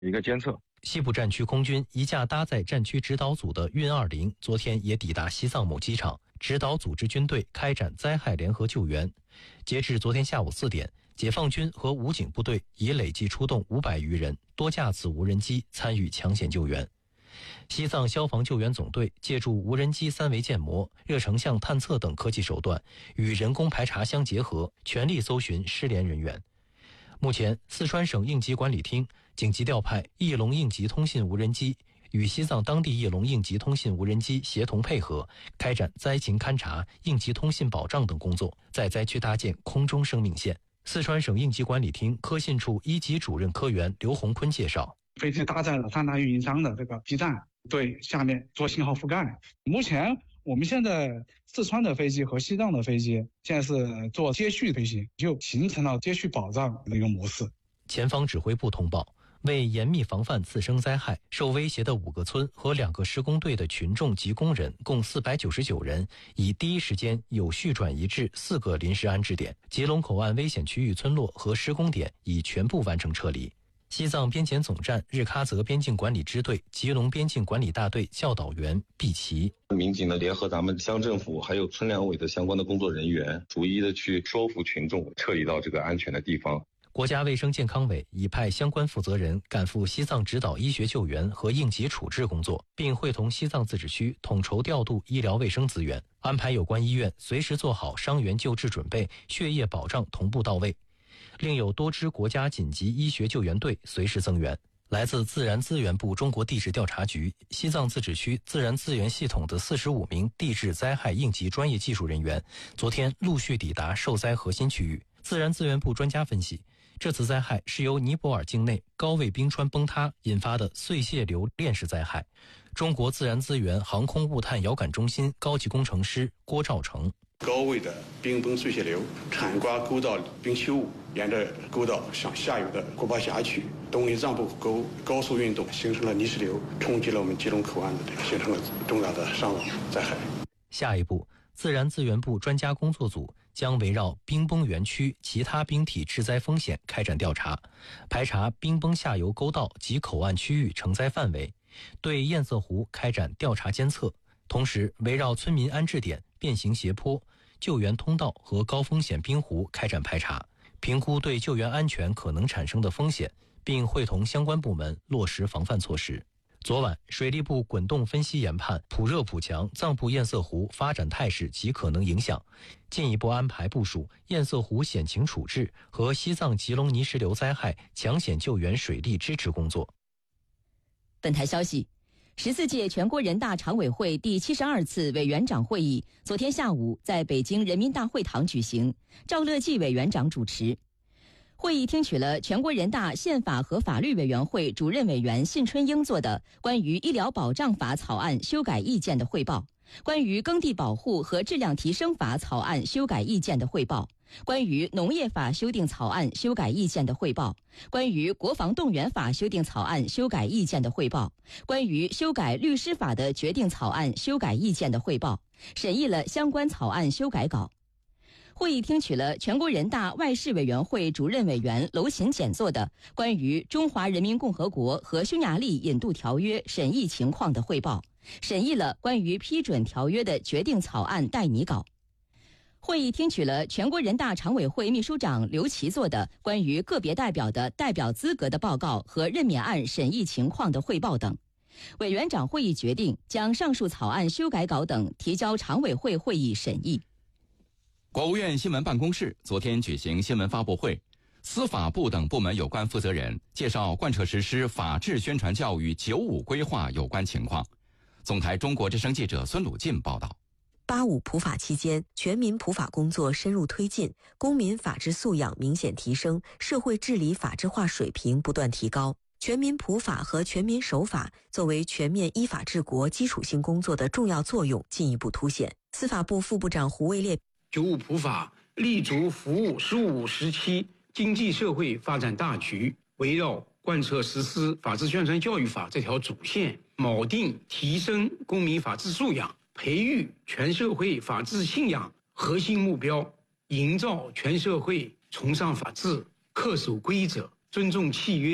一个监测。 西部战区空军一架搭载战区指导组的运20昨天也抵达西藏某机场，指导组织军队开展灾害联合救援。截至昨天下午4点，解放军和武警部队已累计出动500余人，多架次无人机参与抢险救援。西藏消防救援总队借助无人机3维建模、热成像探测等科技手段，与人工排查相结合，全力搜寻失联人员。目前，四川省应急管理厅紧急调派翼龙应急通信无人机与西藏当地翼龙应急通信无人机协同配合，开展灾情勘察、应急通信保障等工作，在灾区搭建空中生命线。四川省应急管理厅科信处一级主任科员刘洪坤介绍， 飞机搭载了3大运营商的这个基站，对下面做信号覆盖。目前我们现在四川的飞机和西藏的飞机现在是做接续飞行，就形成了接续保障的一个模式。 前方指挥部通报，为严密防范次生灾害，受威胁的5个村和2个施工队的群众及工人共499人，已第一时间有序转移至4个临时安置点。吉隆口岸危险区域村落和施工点已全部完成撤离。西藏边检总站日喀则边境管理支队吉隆边境管理大队教导员毕奇， 民警呢联合咱们乡政府还有村两委的相关的工作人员，逐一的去说服群众撤离到这个安全的地方。 国家卫生健康委已派相关负责人赶赴西藏指导医学救援和应急处置工作，并会同西藏自治区统筹调度医疗卫生资源，安排有关医院随时做好伤员救治准备，血液保障同步到位。另有多支国家紧急医学救援队随时增援。来自自然资源部中国地质调查局、西藏自治区自然资源系统的45名地质灾害应急专业技术人员，昨天陆续抵达受灾核心区域。自然资源部专家分析，这次灾害是由尼泊尔境内高位冰川崩塌引发的碎屑流链式灾害。中国自然资源航空物探遥感中心高级工程师郭兆成， 高位的冰崩碎屑流铲刮沟道冰丘物，沿着沟道向下游的果巴峡区东里藏布湖沟高速运动，形成了泥石流，冲击了我们吉隆口岸的形成了重大的伤亡灾害。 下一步，自然资源部专家工作组将围绕冰崩园区其他冰体致灾风险开展调查，排查冰崩下游沟道及口岸区域承灾范围，对堰塞湖开展调查监测，同时围绕村民安置点、变形斜坡、救援通道和高风险冰湖开展排查，评估对救援安全可能产生的风险，并会同相关部门落实防范措施。昨晚，水利部滚动分析研判普热普强藏布堰塞湖发展态势及可能影响，进一步安排部署堰塞湖险情处置和西藏吉隆泥石流灾害抢险救援水利支持工作。 本台消息，14届全国人大常委会第72次委员长会议昨天下午在北京人民大会堂举行，赵乐际委员长主持。会议听取了全国人大宪法和法律委员会主任委员信春英作的关于医疗保障法草案修改意见的汇报，关于耕地保护和质量提升法草案修改意见的汇报，关于农业法修订草案修改意见的汇报，关于国防动员法修订草案修改意见的汇报，关于修改律师法的决定草案修改意见的汇报，审议了相关草案修改稿。会议听取了全国人大外事委员会主任委员娄勤简作的关于中华人民共和国和匈牙利引渡条约审议情况的汇报，审议了关于批准条约的决定草案待拟稿。会议听取了全国人大常委会秘书长刘奇作的关于个别代表的代表资格的报告和任免案审议情况的汇报等。委员长会议决定将上述草案修改稿等提交常委会会议审议。 国务院新闻办公室昨天举行新闻发布会，司法部等部门有关负责人介绍贯彻实施法治宣传教育95规划有关情况。总台中国之声记者孙鲁进报道。 85普法期间，全民普法工作深入推进，公民法治素养明显提升，社会治理法治化水平不断提高。全民普法和全民守法作为全面依法治国基础性工作的重要作用进一步凸显。司法部副部长胡卫烈 95普法立足服务15、17经济社会发展大局，围绕贯彻实施法治宣传教育法这条主线，锚定提升公民法治素养、培育全社会法治信仰核心目标，营造全社会崇尚法治、恪守规则、尊重契约、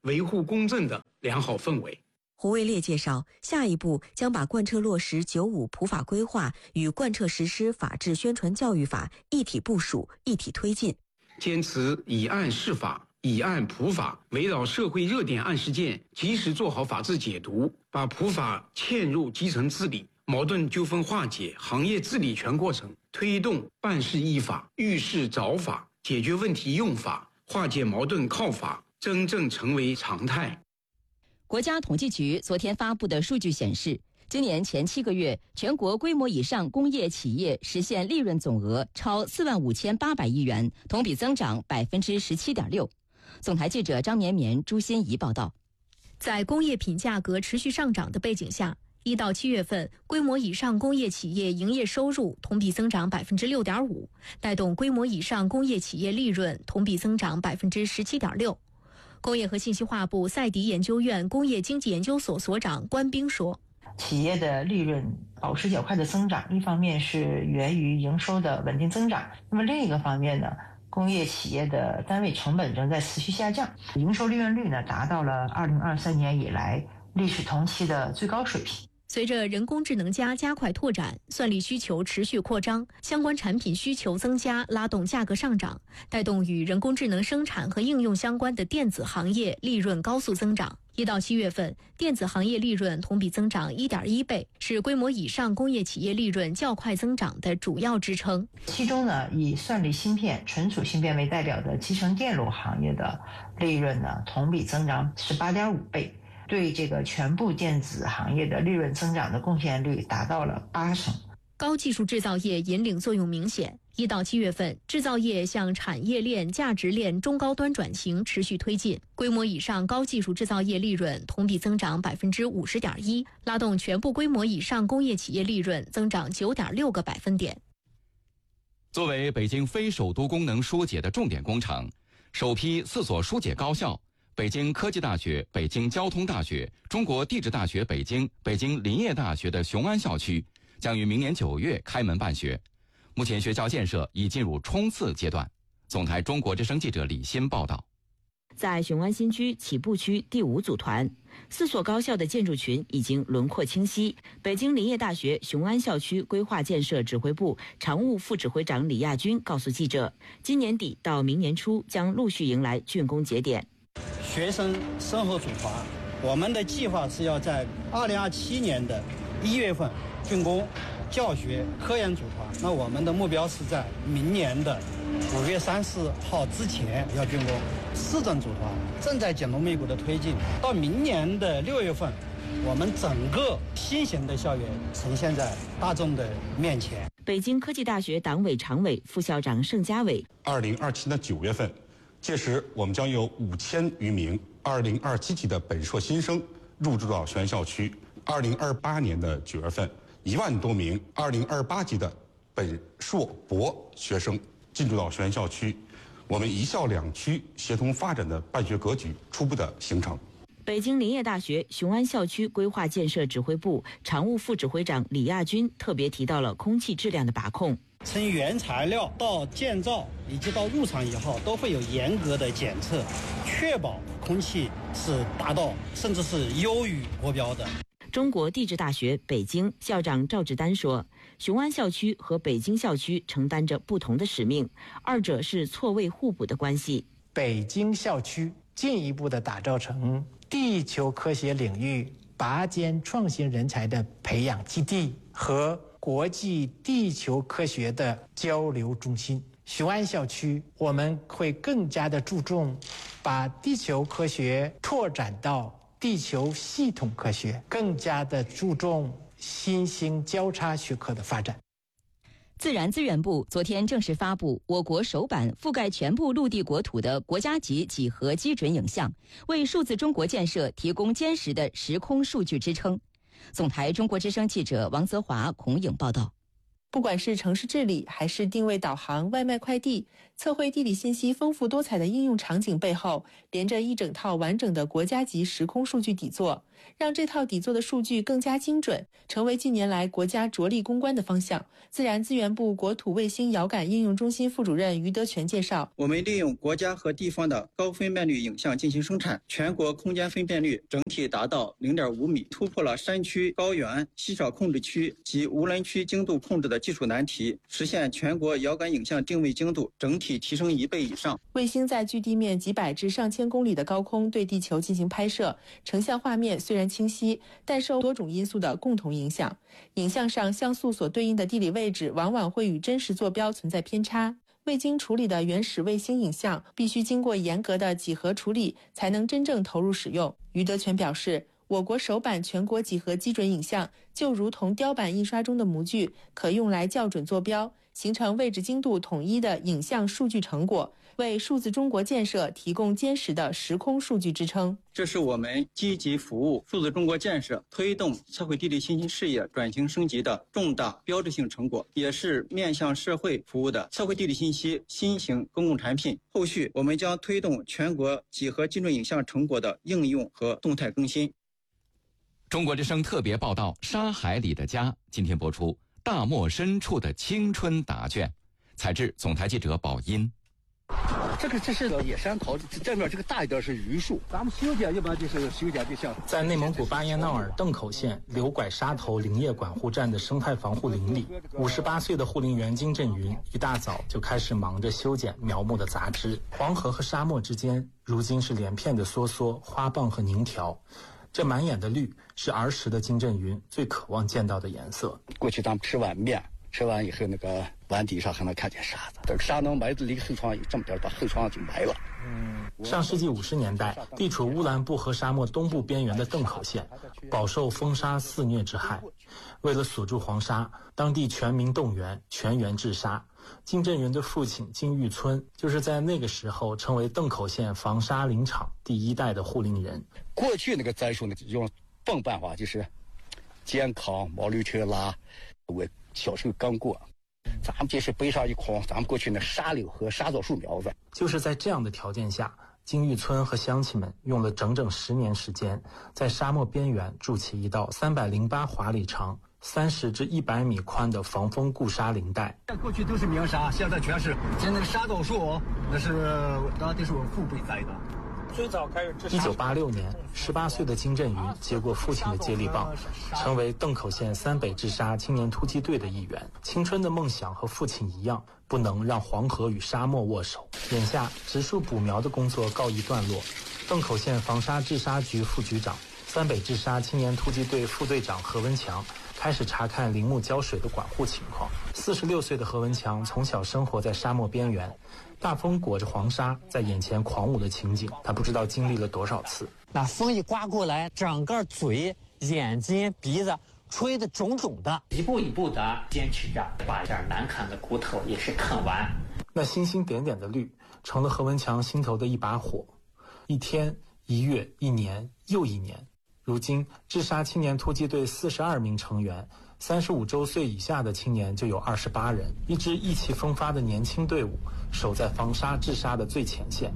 维护公正的良好氛围。 胡卫烈介绍，下一步将把贯彻落实“95”普法规划与贯彻实施法治宣传教育法一体部署、一体推进， 坚持以案释法、以案普法，围绕社会热点案事件，及时做好法治解读，把普法嵌入基层治理、矛盾纠纷化解、行业治理全过程，推动办事依法、遇事找法、解决问题用法、化解矛盾靠法，真正成为常态。 国家统计局昨天发布的数据显示，今年前7个月，全国规模以上工业企业实现利润总额超45800亿元，同比增长17.6%。总台记者张绵绵、朱欣怡报道。 在工业品价格持续上涨的背景下，1到7月份，规模以上工业企业营业收入同比增长6.5%，带动规模以上工业企业利润同比增长17.6%。工业和信息化部赛迪研究院工业经济研究所所长关兵说， 企业的利润保持较快的增长，一方面是源于营收的稳定增长，那么另一个方面呢，工业企业的单位成本正在持续下降，营收利润率呢达到了2023年以来历史同期的最高水平。 随着人工智能加快拓展，算力需求持续扩张，相关产品需求增加，拉动价格上涨，带动与人工智能生产和应用相关的电子行业利润高速增长。1到7月份，电子行业利润同比增长1.1倍，是规模以上工业企业利润较快增长的主要支撑。 其中呢，以算力芯片、存储芯片为代表的集成电路行业的利润呢，同比增长18.5倍。对这个全部电子行业的利润增长的贡献率达到了80%。 高技术制造业引领作用明显。1到7月份，制造业向产业链、价值链中高端转型持续推进，规模以上高技术制造业利润同比增长50.1%，拉动全部规模以上工业企业利润增长9.6个百分点。 作为北京非首都功能疏解的重点工程，首批4所疏解高校北京科技大学、北京交通大学、中国地质大学北京、北京林业大学的雄安校区将于明年9月开门办学。目前学校建设已进入冲刺阶段。总台中国之声记者李欣报道。 在雄安新区起步区第5组团，4所高校的建筑群已经轮廓清晰。北京林业大学雄安校区规划建设指挥部常务副指挥长李亚军告诉记者，今年底到明年初将陆续迎来竣工节点。 学生生活组团，我们的计划是要在2027年的1月份竣工，教学科研组团，那我们的目标是在明年的5月30号之前要竣工。市政组团正在紧锣密鼓的推进，到明年的6月份，我们整个新型的校园呈现在大众的面前。 北京科技大学党委常委、副校长盛家伟 ，2027年9月份，届时我们将有5000余名2027级的本硕新生入住到雄安校区。2028年的9月份，1万多名2028级的本硕博学生进驻到雄安校区。我们1校2区协同发展的办学格局初步的形成。 北京林业大学雄安校区规划建设指挥部常务副指挥长李亚军特别提到了空气质量的把控。 从原材料到建造以及到入场以后，都会有严格的检测，确保空气是达到甚至是优于国标的。 中国地质大学北京校长赵志丹说，雄安校区和北京校区承担着不同的使命，二者是错位互补的关系。 北京校区进一步的打造成地球科学领域拔尖创新人才的培养基地和国际地球科学的交流中心。雄安校区我们会更加的注重把地球科学拓展到地球系统科学，更加的注重新兴交叉学科的发展。 自然资源部昨天正式发布我国首版覆盖全部陆地国土的国家级几何基准影像，为数字中国建设提供坚实的时空数据支撑。总台中国之声记者王泽华、孔颖报道。 不管是城市治理还是定位导航、外卖快递，测绘地理信息丰富多彩的应用场景背后，连着一整套完整的国家级时空数据底座，让这套底座的数据更加精准，成为近年来国家着力攻关的方向。自然资源部国土卫星遥感应用中心副主任于德全介绍， 我们利用国家和地方的高分辨率影像进行生产，全国空间分辨率整体达到 0.5 米，突破了山区、高原、稀少控制区及无人区精度控制的技术难题，实现全国遥感影像定位精度整体提升1倍以上。 卫星在距地面几百至上千公里的高空对地球进行拍摄，成像画面虽然清晰，但受多种因素的共同影响。影像上像素所对应的地理位置往往会与真实坐标存在偏差。未经处理的原始卫星影像必须经过严格的几何处理，才能真正投入使用。于德全表示，我国首版全国几何基准影像就如同雕版印刷中的模具，可用来校准坐标，形成位置精度统一的影像数据成果，为数字中国建设提供坚实的时空数据支撑。 这是我们积极服务数字中国建设、推动测绘地理信息事业转型升级的重大标志性成果，也是面向社会服务的测绘地理信息新型公共产品。后续我们将推动全国几何精准影像成果的应用和动态更新。 中国之声特别报道《沙海里的家》，今天播出大漠深处的青春答卷，采制总台记者宝音。 这是野山桃，这面这个大一点是榆树，咱们修剪一般就是修剪就像在内蒙古巴彦淖尔邓口县柳拐沙头林业管护站的生态防护林里，58岁的护林员金振云一大早就开始忙着修剪苗木的杂枝。黄河和沙漠之间，如今是连片的梭梭、花瓣和凝条。这满眼的绿是儿时的金振云最渴望见到的颜色。 过去咱们吃碗面，吃完以后那个碗底上还能看见沙子，这个沙能埋离后窗有这么点，把后窗就埋了。 上世纪50年代，地处乌兰布和沙漠东部边缘的邓口县，饱受风沙肆虐之害。为了锁住黄沙，当地全民动员，全员治沙。金振云的父亲金玉村就是在那个时候成为邓口县防沙林场第1代的护林人。 过去那个栽树呢，用笨办法，就是肩扛毛驴车拉。我小时候刚过，咱们这是背上一筐，咱们过去那沙柳和沙枣树苗子。 就是在这样的条件下，金玉村和乡亲们用了整整10年时间，在沙漠边缘筑起一道308华里长、30至100米宽的防风固沙林带。 过去都是棉沙，现在全是。现在那个沙枣树，那是我父辈栽的。 最早开始1986年，18岁的金振云接过父亲的接力棒，成为邓口县3北治沙青年突击队的一员。青春的梦想和父亲一样，不能让黄河与沙漠握手。眼下植树补苗的工作告一段落，邓口县防沙治沙局副局长、3北治沙青年突击队副队长何文强开始查看林木浇水的管护情况。46岁的何文强从小生活在沙漠边缘，大风裹着黄沙在眼前狂舞的情景，他不知道经历了多少次。 那风一刮过来，整个嘴、眼睛、鼻子吹得肿肿的， 一步一步的坚持着，把这难啃的骨头也是啃完。 那星星点点的绿，成了何文强心头的一把火。1天、1月、1年又1年。如今治沙青年突击队42名成员，35周岁以下的青年就有28人，一支意气风发的年轻队伍，守在防沙治沙的最前线。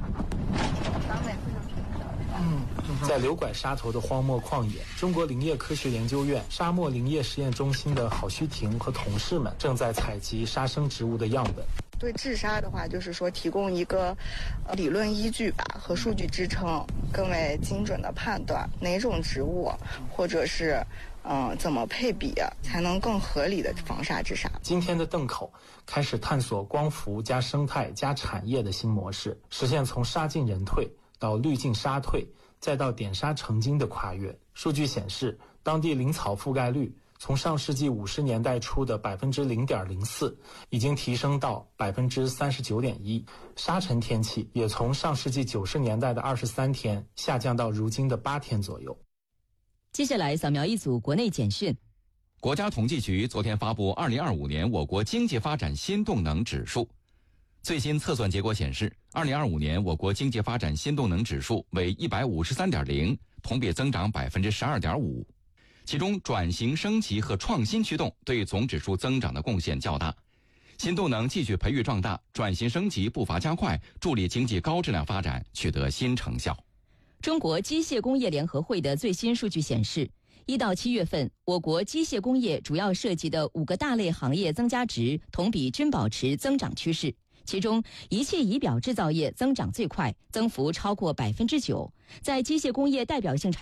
在柳拐沙头的荒漠旷野，中国林业科学研究院沙漠林业实验中心的郝旭婷和同事们正在采集沙生植物的样本。 对治沙的话，就是说提供一个理论依据吧和数据支撑，更为精准的判断哪种植物或者是怎么配比才能更合理的防沙治沙。 今天的邓口开始探索光伏加生态加产业的新模式，实现从沙进人退到绿进沙退，再到点沙成金的跨越。数据显示，当地林草覆盖率从上世纪50年代初的 0.04% 已经提升到 39.1%， 沙尘天气也从上世纪90年代的23天下降到如今的8天左右。 接下来扫描一组国内简讯。 国家统计局昨天发布2025年我国经济发展新动能指数。最新测算结果显示，2025年我国经济发展新动能指数为153.0，同比增长12.5%。 其中转型升级和创新驱动对总指数增长的贡献较大。新动能继续培育壮大，转型升级步伐加快，助力经济高质量发展取得新成效。 中国机械工业联合会的最新数据显示，1到7月份，我国机械工业主要涉及的5个大类行业增加值同比均保持增长趋势。其中，仪器仪表制造业增长最快，增幅超过9%。在机械工业代表性产